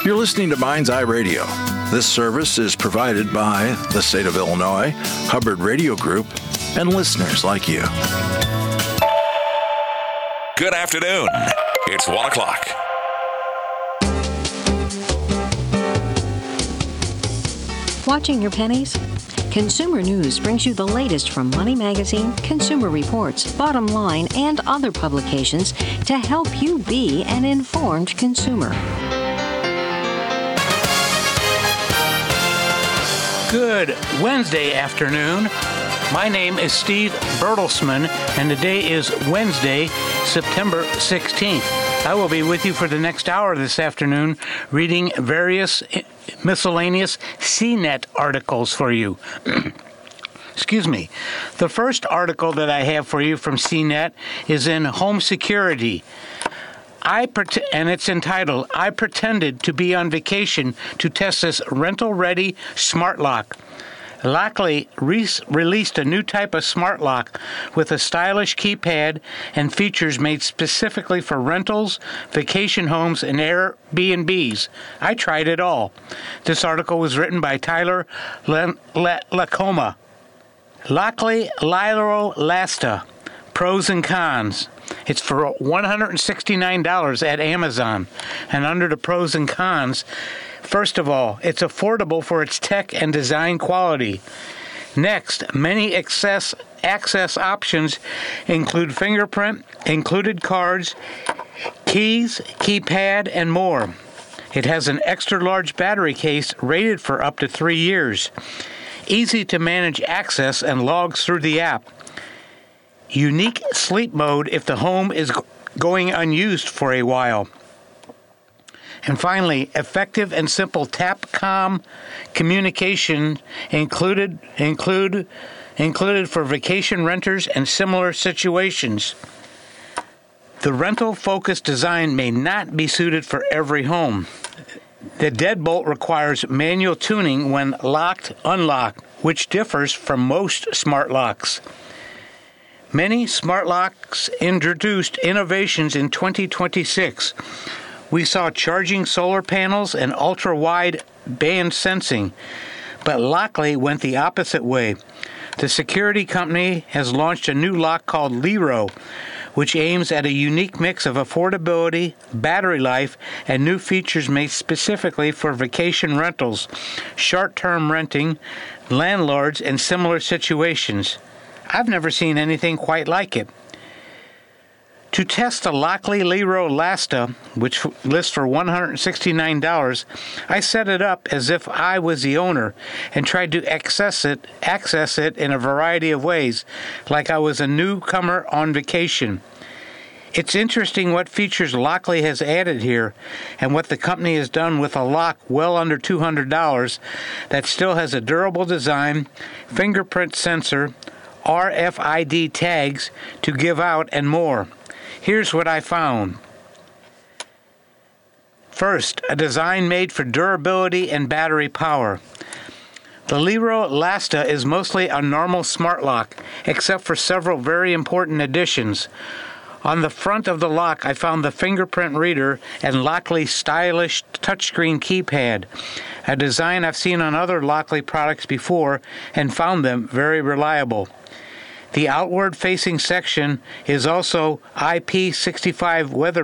You're listening to Mind's Eye Radio. This service is provided by the state of Illinois, Hubbard Radio Group, and listeners like you. Good afternoon. It's 1 o'clock. Watching your pennies? Consumer News brings you the latest from Money Magazine, Consumer Reports, Bottom Line, and other publications to help you be an informed consumer. Good Wednesday afternoon. My name is Steve Bertelsman, and today is Wednesday, September 16th. I will be with you for the next hour this afternoon, reading various miscellaneous CNET articles for you. Excuse me. The first article that I have for you from CNET is in Home Security. And it's entitled, I Pretended to Be on Vacation to Test This Rental-Ready Smart Lock. Lockly released a new type of smart lock with a stylish keypad and features made specifically for rentals, vacation homes, and Airbnbs. I tried it all. This article was written by Tyler Lacoma. Lockly Lyro Lasta. Pros and cons. It's for $169 at Amazon. And under the pros and cons, first of all, it's affordable for its tech and design quality. Next, many access options include fingerprint, included cards, keys, keypad, and more. It has an extra-large battery case rated for up to 3 years. Easy to manage access and logs through the app. Unique sleep mode if the home is going unused for a while. And finally, effective and simple Tapcom communication included for vacation renters and similar situations. The rental-focused design may not be suited for every home. The deadbolt requires manual tuning when unlocked, which differs from most smart locks. Many smart locks introduced innovations in 2026. We saw charging solar panels and ultra-wide band sensing, but Lockly went the opposite way. The security company has launched a new lock called Lyro, which aims at a unique mix of affordability, battery life, and new features made specifically for vacation rentals, short-term renting, landlords, and similar situations. I've never seen anything quite like it. To test the Lockly Lyro Lasta, which lists for $169, I set it up as if I was the owner and tried to access it in a variety of ways, like I was a newcomer on vacation. It's interesting what features Lockly has added here and what the company has done with a lock well under $200 that still has a durable design, fingerprint sensor, RFID tags to give out, and more. Here's what I found. First, a design made for durability and battery power. The Lyro Lasta is mostly a normal smart lock, except for several very important additions. On the front of the lock, I found the fingerprint reader and Lockly's stylish touchscreen keypad, a design I've seen on other Lockly products before and found them very reliable. The outward-facing section is also IP65 weather